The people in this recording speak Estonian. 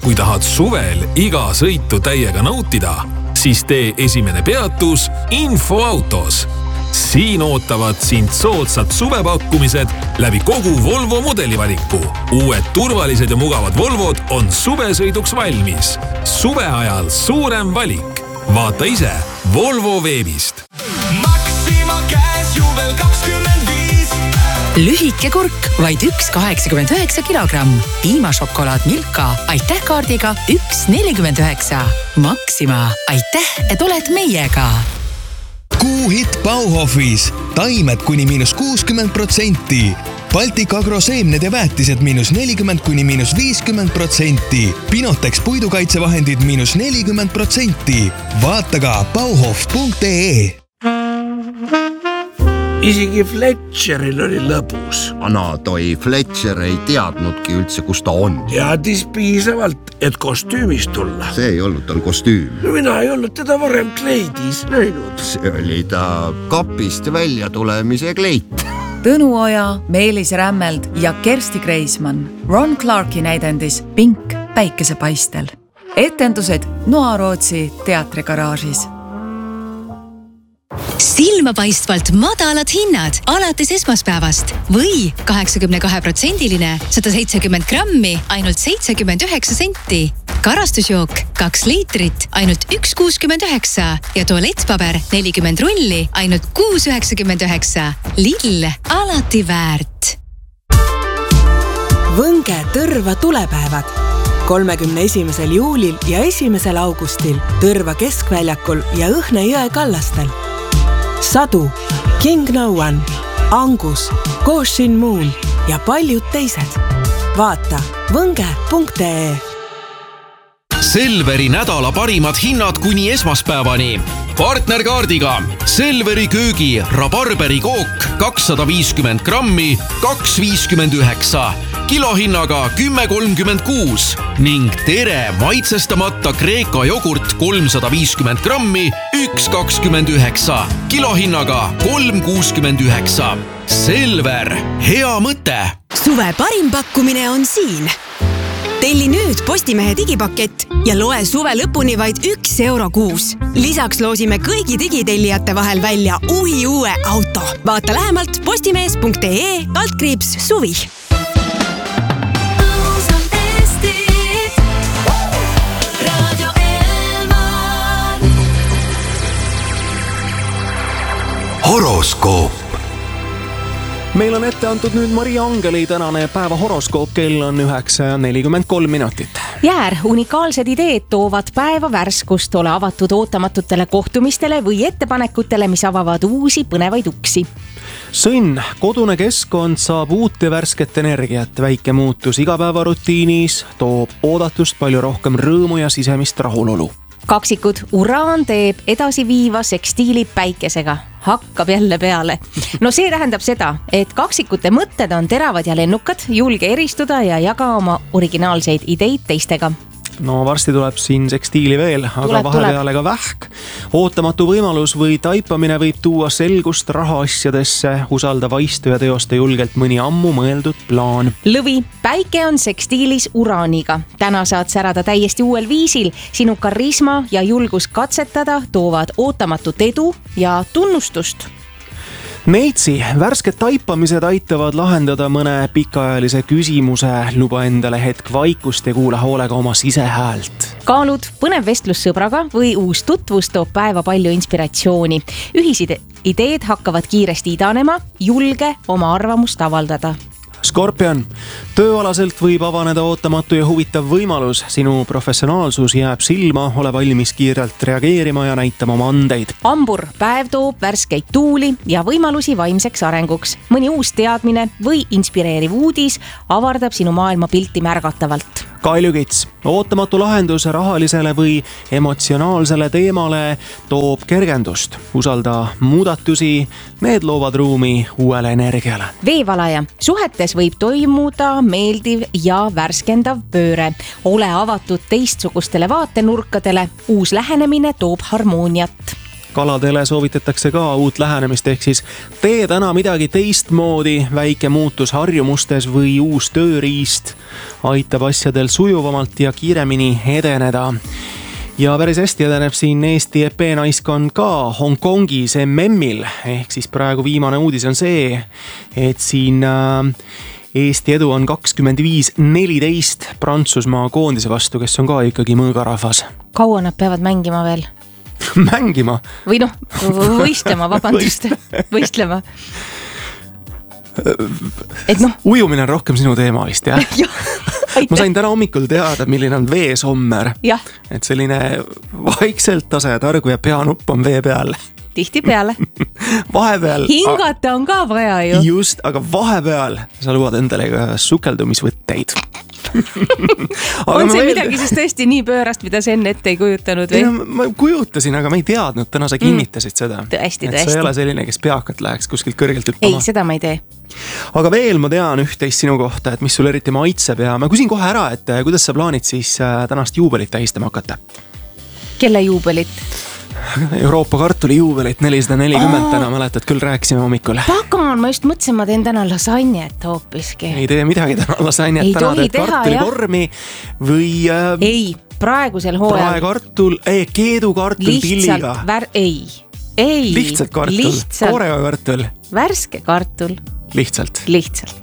kui tahad suvel iga sõitu täiega nautida, siis tee esimene peatus Infoautos. Siin ootavad sind soodsad suvepakkumised läbi kogu Volvo modelivaliku. Uued turvalised ja mugavad Volvod on suvesõiduks valmis. Suve ajal suurem valik. Vaata ise Volvo veebist. Maxima käes juvel 25. Lühike kurk vaid 1,89 kilogramm. Piimašokolaad Milka aitäh kaardiga 1,49. Maxima aitäh, et oled meiega. Kuuhitt Bauhofis. Taimed kuni -60%. Baltic Agro seemned ja väetised -40% kuni -50%. Pinotex puidukaitsevahendid -40%. Vaata ka bauhof.ee. Isegi Fletcheril oli lõbus. Ana toi Fletcher ei teadnudki üldse, kus ta on. Teadis piisavalt, et kostüümis tulla. See ei olnud tal kostüüm. Mina ei olnud teda varem kleidis näinud. See oli ta kapist välja tulemise kleit. Tõnu Oja, Meelis Rämmeld ja Kersti Kreismann. Ron Clarki näidendis Pink päikesepaistel. Etendused Noarootsi teatrigaraažis. Silmapaistvalt madalad hinnad alates esmaspäevast või 82%-line 170 grammi ainult 79 senti. Karastusjook 2 liitrit ainult 1,69 ja tualettpaber 40 rulli ainult 6,99. Lidl alati väärt. Võnge Tõrva tulepäevad 31. juulil ja 1. augustil Tõrva keskväljakul ja Õhne jõe kallastel. Sadu, King No One, Angus, Goshin Moon ja paljud teised. Vaata võnge.ee. Selveri nädala parimad hinnad kuni esmaspäevani. Partnerkaardiga Selveri köögi rabarberi kook 250 grammi 2,59, kilohinnaga 10,36 ning Tere maitsestamata Kreeka jogurt 350 grammi 1,29, kilohinnaga 3,69. Selver, hea mõte! Suve parim pakkumine on siin. Telli nüüd Postimehe digipakett ja loe suve lõpuni vaid €1 kuus. Lisaks loosime kõigi digitellijate vahel välja uue auto. Vaata lähemalt postimees.ee/suvi. Horoskoop. Meil on ette antud nüüd Maria Angeli tänane päeva horoskoop, kell on 9:43. Jäär, unikaalsed ideed toovad päeva värskust, ole avatud ootamatutele kohtumistele või ettepanekutele, mis avavad uusi põnevaid uksi. Sõnn, kodune keskkond saab uut ja värsket energiat, väike muutus igapäevarutiinis toob oodatust palju rohkem rõõmu ja sisemist rahulolu. Kaksikud, Uraan teeb edasiviiva sekstiili päikesega. Hakkab jälle peale. No see tähendab seda, et kaksikute mõtted on teravad ja lennukad, julge eristuda ja jaga oma originaalseid ideid teistega. No varsti tuleb siin sekstiili veel, aga vahepeale ka vähk. Ootamatu võimalus või taipamine võib tuua selgust rahaasjadesse, usalda vaistu ja teoste julgelt mõni ammu mõeldud plaan. Lõvi, päike on sekstiilis Uraaniga. Täna saad särada täiesti uuel viisil. Sinu karisma ja julgus katsetada toovad ootamatut edu ja tunnustust. Neitsi, värsked taipamised aitavad lahendada mõne pikaajalise küsimuse, luba endale hetk vaikust ja kuula hoolega oma sisehäält. Kaalud, põnev vestlus sõbraga või uus tutvus toob päeva palju inspiratsiooni. Ühisid ideed hakkavad kiiresti idanema, julge oma arvamust avaldada. Skorpion, tööalaselt võib avaneda ootamatu ja huvitav võimalus. Sinu professionaalsus jääb silma, ole valmis kiirelt reageerima ja näitama oma andeid. Ambur, päev toob värskeid tuuli ja võimalusi vaimseks arenguks. Mõni uus teadmine või inspireeriv uudis avardab sinu maailmapilti märgatavalt. Kaljukits, ootamatu lahendus rahalisele või emotsionaalsele teemale toob kergendust. Usalda muudatusi, need loovad ruumi uuele energiale. Veevalaja, suhetes võib toimuda meeldiv ja värskendav pööre. Ole avatud teistsugustele vaatenurkadele, uus lähenemine toob harmooniat. kaladele soovitatakse ka uut lähenemist, ehk siis tee täna midagi teistmoodi, väike muutus harjumustes või uus tööriist aitab asjadel sujuvamalt ja kiiremini edeneda. Ja päris hästi edeneb siin Eesti EP-naiskond ka Hongkongis MM-il, ehk siis praegu viimane uudis on see, et siin Eesti edu on 25-14 Prantsusmaa koondise vastu, kes on ka ikkagi mõõgarahvas. Kaua nad peavad mängima veel? Mängima? Või võistlema, vabandust, võistlema. Ujumine on rohkem sinu teema vist, jah? Ma sain täna hommikul teada, milline on veesommer. Et selline vaikselt tase targu ja peanupp on vee peal. Tihti peale. Vahepeal. Hingata on ka vaja ju. Just, aga vahepeal sa luvad endale ka sukeldumisvõtteid. On see midagi siis tõesti nii pöörast, mida sa enne ette ei kujutanud või? Ma kujutasin, aga ma ei teadnud, täna sa kinnitasid seda. Tõesti. Et sa ei ole selline, kes peakat läheks kuskilt kõrgelt hüppama. Ei, seda ma ei tee. Aga veel ma tean üht-teist sinu kohta, et mis sul eriti maitseb ja ma küsin kohe ära, et kuidas sa plaanid siis tänast juubelit tähistama hakata? Kelle juubelit? Euroopa kartuli juubelit 440 täna, mäletad, küll rääkisime hommikul. Pagan, ma just mõtlesin, ma teen täna lasagnet hoopiski. Ei tee midagi täna lasagnet, täna teed kartulikormi või... Ei, praegusel hooajal. Praekartul, keedukartul pilliga. Ei. Lihtsalt kartul, koorega kartul. Värske kartul. Lihtsalt.